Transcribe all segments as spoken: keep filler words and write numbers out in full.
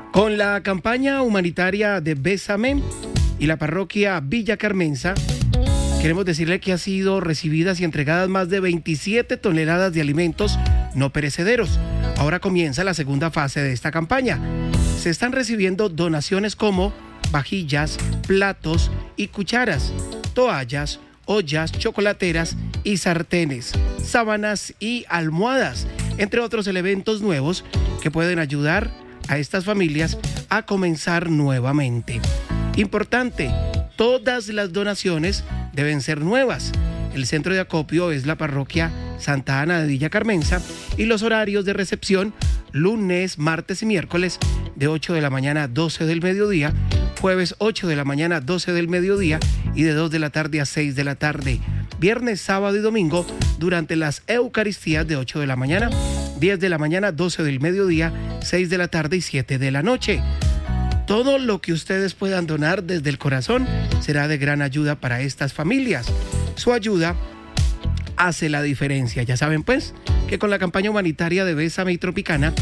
Con la campaña humanitaria de Bésame y la parroquia Villa Carmenza, queremos decirle que ha sido recibidas y entregadas más de veintisiete toneladas de alimentos no perecederos. Ahora comienza la segunda fase de esta campaña. Se están recibiendo donaciones como vajillas, platos y cucharas, toallas, ollas, chocolateras y sartenes, sábanas y almohadas, entre otros elementos nuevos que pueden ayudar a estas familias a comenzar nuevamente. Importante, todas las donaciones deben ser nuevas. El centro de acopio es la parroquia Santa Ana de Villa Carmenza y los horarios de recepción lunes, martes y miércoles de ocho de la mañana a doce del mediodía, jueves ocho de la mañana a doce del mediodía y de dos de la tarde a seis de la tarde. Viernes, sábado y domingo durante las Eucaristías de ocho de la mañana, diez de la mañana, doce del mediodía, seis de la tarde y siete de la noche. Todo lo que ustedes puedan donar desde el corazón será de gran ayuda para estas familias. Su ayuda hace la diferencia. Ya saben pues que con la campaña humanitaria de Bésame y Tropicana,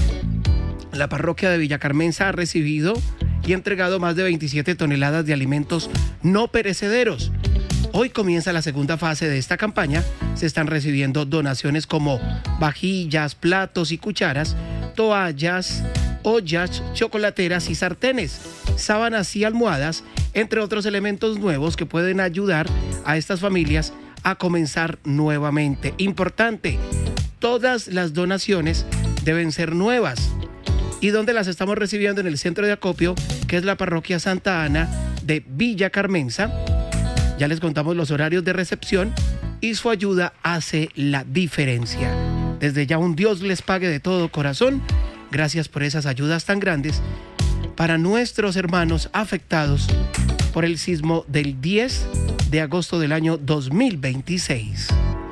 la parroquia de Villa Carmenza ha recibido y entregado más de veintisiete toneladas de alimentos no perecederos. Hoy comienza la segunda fase de esta campaña. Se están recibiendo donaciones como vajillas, platos y cucharas, toallas, ollas, chocolateras y sartenes, sábanas y almohadas, entre otros elementos nuevos que pueden ayudar a estas familias a comenzar nuevamente. Importante, todas las donaciones deben ser nuevas. ¿Y dónde las estamos recibiendo? En el centro de acopio, que es la parroquia Santa Ana de Villa Carmenza. Ya les contamos los horarios de recepción y su ayuda hace la diferencia. Desde ya un Dios les pague de todo corazón. Gracias por esas ayudas tan grandes para nuestros hermanos afectados por el sismo del diez de agosto del año dos mil veintiséis.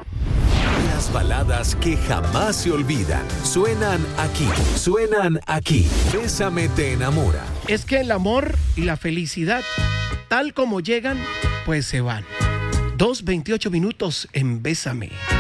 Las baladas que jamás se olvidan suenan aquí, suenan aquí. Bésame te enamora. Es que el amor y la felicidad, tal como llegan, pues se van. dos veintiocho minutos en Bésame.